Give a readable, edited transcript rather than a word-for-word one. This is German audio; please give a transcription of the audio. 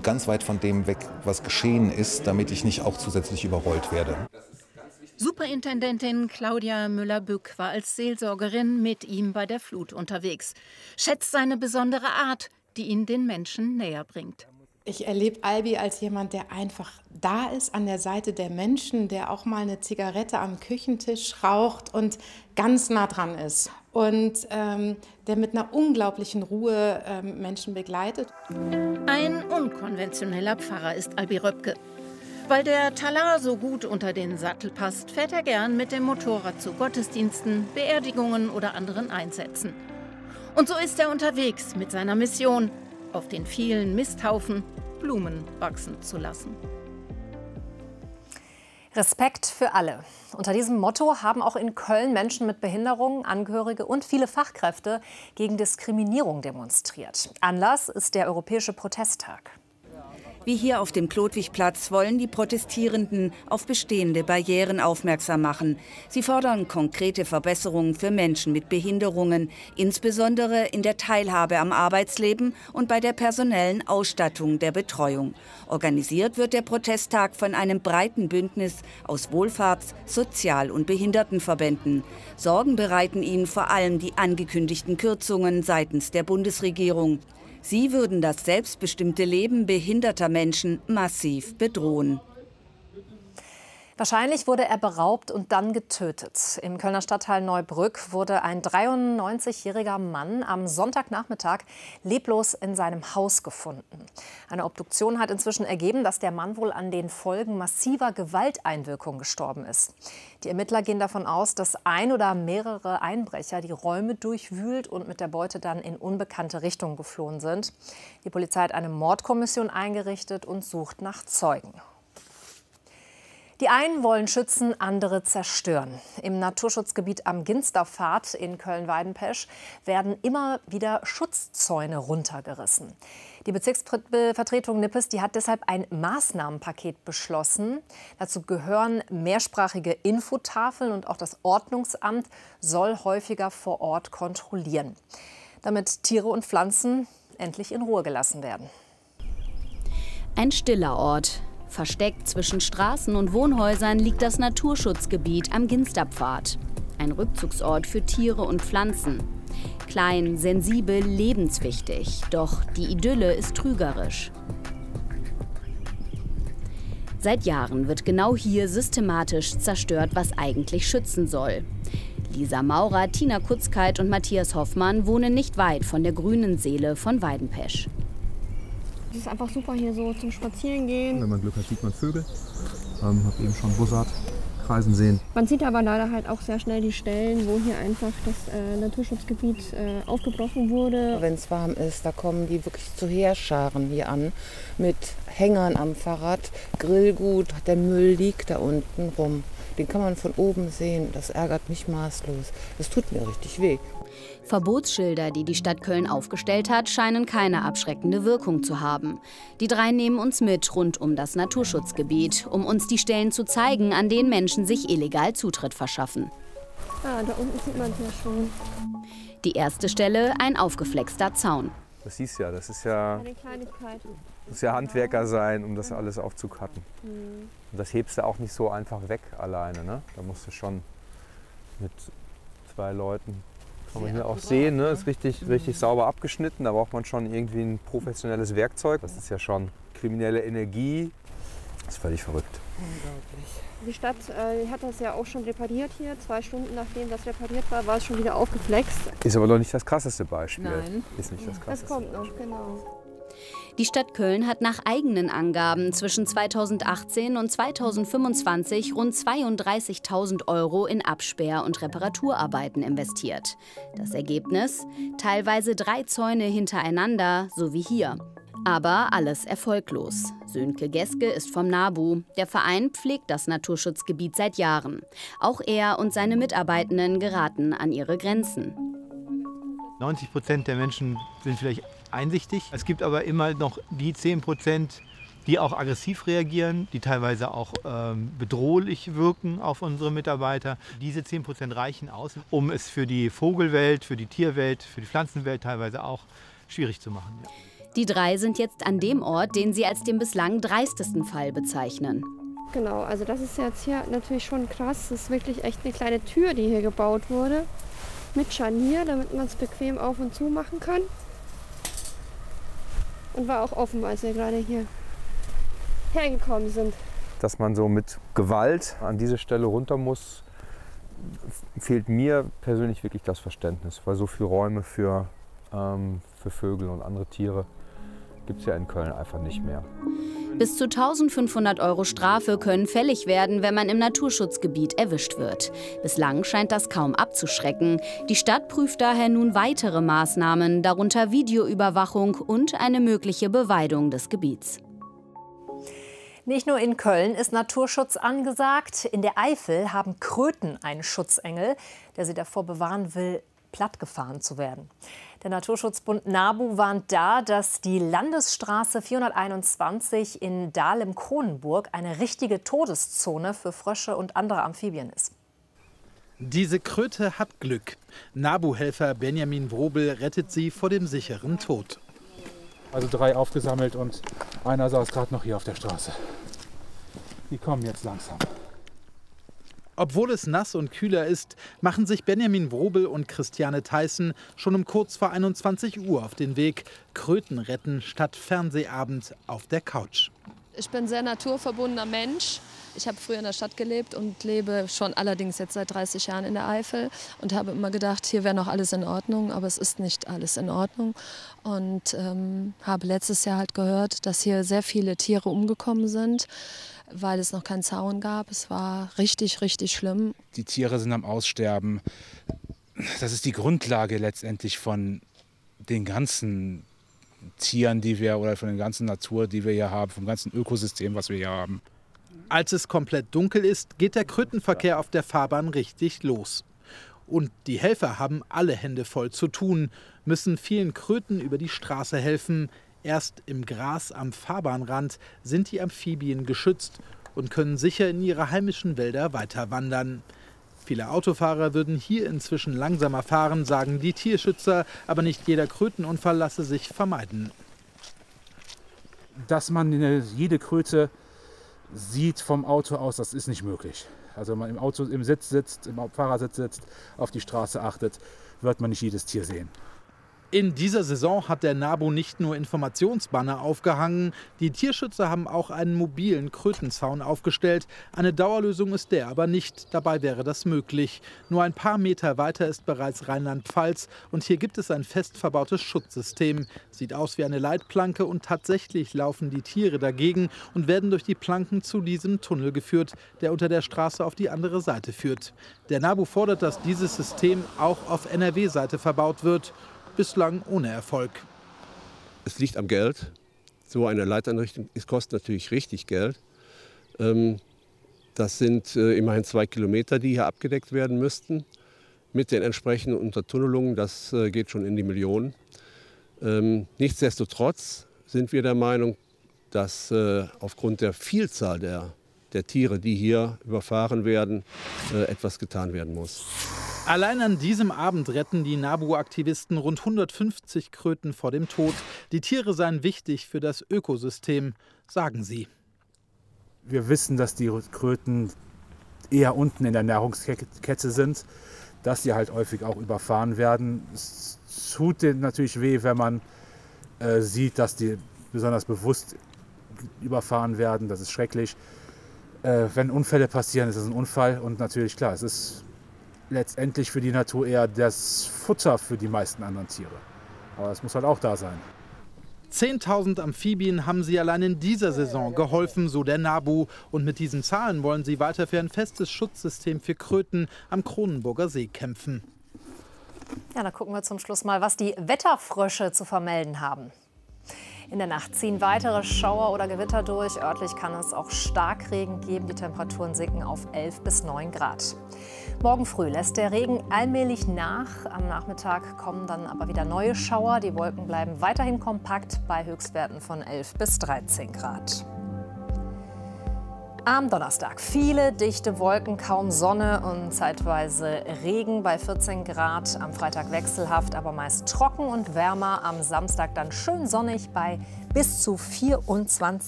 ganz weit von dem weg, was geschehen ist, damit ich nicht auch zusätzlich überrollt werde. Superintendentin Claudia Müller-Bück war als Seelsorgerin mit ihm bei der Flut unterwegs. Schätzt seine besondere Art, die ihn den Menschen näher bringt. Ich erlebe Albi als jemand, der einfach da ist, an der Seite der Menschen, der auch mal eine Zigarette am Küchentisch raucht und ganz nah dran ist. Und der mit einer unglaublichen Ruhe Menschen begleitet. Ein unkonventioneller Pfarrer ist Albi Röpke. Weil der Talar so gut unter den Sattel passt, fährt er gern mit dem Motorrad zu Gottesdiensten, Beerdigungen oder anderen Einsätzen. Und so ist er unterwegs mit seiner Mission, auf den vielen Misthaufen Blumen wachsen zu lassen. Respekt für alle. Unter diesem Motto haben auch in Köln Menschen mit Behinderungen, Angehörige und viele Fachkräfte gegen Diskriminierung demonstriert. Anlass ist der Europäische Protesttag. Wie hier auf dem Chlodwigplatz wollen die Protestierenden auf bestehende Barrieren aufmerksam machen. Sie fordern konkrete Verbesserungen für Menschen mit Behinderungen, insbesondere in der Teilhabe am Arbeitsleben und bei der personellen Ausstattung der Betreuung. Organisiert wird der Protesttag von einem breiten Bündnis aus Wohlfahrts-, Sozial- und Behindertenverbänden. Sorgen bereiten ihnen vor allem die angekündigten Kürzungen seitens der Bundesregierung. Sie würden das selbstbestimmte Leben behinderter Menschen massiv bedrohen. Wahrscheinlich wurde er beraubt und dann getötet. Im Kölner Stadtteil Neubrück wurde ein 93-jähriger Mann am Sonntagnachmittag leblos in seinem Haus gefunden. Eine Obduktion hat inzwischen ergeben, dass der Mann wohl an den Folgen massiver Gewalteinwirkung gestorben ist. Die Ermittler gehen davon aus, dass ein oder mehrere Einbrecher die Räume durchwühlt und mit der Beute dann in unbekannte Richtungen geflohen sind. Die Polizei hat eine Mordkommission eingerichtet und sucht nach Zeugen. Die einen wollen schützen, andere zerstören. Im Naturschutzgebiet am Ginsterpfad in Köln-Weidenpesch werden immer wieder Schutzzäune runtergerissen. Die Bezirksvertretung Nippes, die hat deshalb ein Maßnahmenpaket beschlossen. Dazu gehören mehrsprachige Infotafeln und auch das Ordnungsamt soll häufiger vor Ort kontrollieren, damit Tiere und Pflanzen endlich in Ruhe gelassen werden. Ein stiller Ort. Versteckt zwischen Straßen und Wohnhäusern liegt das Naturschutzgebiet am Ginsterpfad. Ein Rückzugsort für Tiere und Pflanzen. Klein, sensibel, lebenswichtig. Doch die Idylle ist trügerisch. Seit Jahren wird genau hier systematisch zerstört, was eigentlich schützen soll. Lisa Maurer, Tina Kutzkeit und Matthias Hoffmann wohnen nicht weit von der grünen Seele von Weidenpesch. Es ist einfach super hier so zum Spazierengehen. Wenn man Glück hat, sieht man Vögel. Habe eben schon Bussard kreisen sehen. Man sieht aber leider halt auch sehr schnell die Stellen, wo hier einfach das Naturschutzgebiet aufgebrochen wurde. Wenn es warm ist, da kommen die wirklich zu Heerscharen hier an. Mit Hängern am Fahrrad, Grillgut, der Müll liegt da unten rum. Den kann man von oben sehen. Das ärgert mich maßlos. Das tut mir richtig weh. Verbotsschilder, die die Stadt Köln aufgestellt hat, scheinen keine abschreckende Wirkung zu haben. Die drei nehmen uns mit rund um das Naturschutzgebiet, um uns die Stellen zu zeigen, an denen Menschen sich illegal Zutritt verschaffen. Ah, da unten sieht man es ja schon. Die erste Stelle, ein aufgeflexter Zaun. Das siehst ja, das ist ja eine Kleinigkeit. Muss ja Handwerker sein, um das alles aufzucutten. Und das hebst du auch nicht so einfach weg alleine, ne? Da musst du schon mit 2 Leuten. Kann man hier auch sehen, ne? Ist richtig sauber abgeschnitten. Da braucht man schon irgendwie ein professionelles Werkzeug. Das ist ja schon kriminelle Energie. Das ist völlig verrückt. Unglaublich. Die Stadt hat das ja auch schon repariert hier. 2 Stunden nachdem das repariert war, war es schon wieder aufgeflext. Ist aber noch nicht das krasseste Beispiel. Nein. Ist nicht das krasseste. Das kommt noch, genau. Die Stadt Köln hat nach eigenen Angaben zwischen 2018 und 2025 rund 32.000 € in Absperr- und Reparaturarbeiten investiert. Das Ergebnis? Teilweise 3 Zäune hintereinander, so wie hier. Aber alles erfolglos. Sönke Geske ist vom NABU. Der Verein pflegt das Naturschutzgebiet seit Jahren. Auch er und seine Mitarbeitenden geraten an ihre Grenzen. 90% der Menschen sind vielleicht einsichtig. Es gibt aber immer noch die 10%, die auch aggressiv reagieren, die teilweise auch bedrohlich wirken auf unsere Mitarbeiter. Diese 10% reichen aus, um es für die Vogelwelt, für die Tierwelt, für die Pflanzenwelt teilweise auch schwierig zu machen. Ja. Die 3 sind jetzt an dem Ort, den sie als den bislang dreistesten Fall bezeichnen. Genau, also das ist jetzt hier natürlich schon krass. Das ist wirklich echt eine kleine Tür, die hier gebaut wurde. Mit Scharnier, damit man es bequem auf und zu machen kann. Und war auch offen, als wir gerade hier hergekommen sind. Dass man so mit Gewalt an diese Stelle runter muss, fehlt mir persönlich wirklich das Verständnis. Weil so viele Räume für Vögel und andere Tiere gibt es ja in Köln einfach nicht mehr. Bis zu 1.500 € Strafe können fällig werden, wenn man im Naturschutzgebiet erwischt wird. Bislang scheint das kaum abzuschrecken. Die Stadt prüft daher nun weitere Maßnahmen, darunter Videoüberwachung und eine mögliche Beweidung des Gebiets. Nicht nur in Köln ist Naturschutz angesagt. In der Eifel haben Kröten einen Schutzengel, der sie davor bewahren will, plattgefahren zu werden. Der Naturschutzbund NABU warnt da, dass die Landesstraße 421 in Dahlem-Kronenburg eine richtige Todeszone für Frösche und andere Amphibien ist. Diese Kröte hat Glück. NABU-Helfer Benjamin Wrobel rettet sie vor dem sicheren Tod. Also 3 aufgesammelt und einer saß gerade noch hier auf der Straße. Die kommen jetzt langsam. Obwohl es nass und kühler ist, machen sich Benjamin Wrobel und Christiane Theissen schon um kurz vor 21 Uhr auf den Weg. Kröten retten statt Fernsehabend auf der Couch. Ich bin ein sehr naturverbundener Mensch. Ich habe früher in der Stadt gelebt und lebe schon allerdings jetzt seit 30 Jahren in der Eifel und habe immer gedacht, hier wäre noch alles in Ordnung, aber es ist nicht alles in Ordnung. Und habe letztes Jahr halt gehört, dass hier sehr viele Tiere umgekommen sind, weil es noch keinen Zaun gab. Es war richtig, richtig schlimm. Die Tiere sind am Aussterben. Das ist die Grundlage letztendlich von den ganzen Tieren, die wir oder von der ganzen Natur, die wir hier haben, vom ganzen Ökosystem, was wir hier haben. Als es komplett dunkel ist, geht der Krötenverkehr auf der Fahrbahn richtig los. Und die Helfer haben alle Hände voll zu tun, müssen vielen Kröten über die Straße helfen. Erst im Gras am Fahrbahnrand sind die Amphibien geschützt und können sicher in ihre heimischen Wälder weiter wandern. Viele Autofahrer würden hier inzwischen langsamer fahren, sagen die Tierschützer, aber nicht jeder Krötenunfall lasse sich vermeiden. Dass man jede Kröte sieht vom Auto aus, das ist nicht möglich. Also wenn man im Auto im Sitz sitzt, im Fahrersitz sitzt, auf die Straße achtet, wird man nicht jedes Tier sehen. In dieser Saison hat der NABU nicht nur Informationsbanner aufgehangen, die Tierschützer haben auch einen mobilen Krötenzaun aufgestellt. Eine Dauerlösung ist der aber nicht, dabei wäre das möglich. Nur ein paar Meter weiter ist bereits Rheinland-Pfalz und hier gibt es ein fest verbautes Schutzsystem. Sieht aus wie eine Leitplanke und tatsächlich laufen die Tiere dagegen und werden durch die Planken zu diesem Tunnel geführt, der unter der Straße auf die andere Seite führt. Der NABU fordert, dass dieses System auch auf NRW-Seite verbaut wird. Bislang ohne Erfolg. Es liegt am Geld. So eine Leiteinrichtung kostet natürlich richtig Geld. Das sind immerhin 2 Kilometer, die hier abgedeckt werden müssten. Mit den entsprechenden Untertunnelungen, das geht schon in die Millionen. Nichtsdestotrotz sind wir der Meinung, dass aufgrund der Vielzahl der Tiere, die hier überfahren werden, etwas getan werden muss. Allein an diesem Abend retten die NABU-Aktivisten rund 150 Kröten vor dem Tod. Die Tiere seien wichtig für das Ökosystem, sagen sie. Wir wissen, dass die Kröten eher unten in der Nahrungskette sind, dass sie halt häufig auch überfahren werden. Es tut denen natürlich weh, wenn man sieht, dass die besonders bewusst überfahren werden. Das ist schrecklich. Wenn Unfälle passieren, ist es ein Unfall. Und natürlich, klar, es ist letztendlich für die Natur eher das Futter für die meisten anderen Tiere. Aber es muss halt auch da sein. 10.000 Amphibien haben sie allein in dieser Saison geholfen, so der NABU. Und mit diesen Zahlen wollen sie weiter für ein festes Schutzsystem für Kröten am Kronenburger See kämpfen. Ja, da gucken wir zum Schluss mal, was die Wetterfrösche zu vermelden haben. In der Nacht ziehen weitere Schauer oder Gewitter durch. Örtlich kann es auch Starkregen geben. Die Temperaturen sinken auf 11 bis 9 Grad. Morgen früh lässt der Regen allmählich nach. Am Nachmittag kommen dann aber wieder neue Schauer. Die Wolken bleiben weiterhin kompakt bei Höchstwerten von 11 bis 13 Grad. Am Donnerstag viele dichte Wolken, kaum Sonne und zeitweise Regen bei 14 Grad. Am Freitag wechselhaft, aber meist trocken und wärmer. Am Samstag dann schön sonnig bei bis zu 24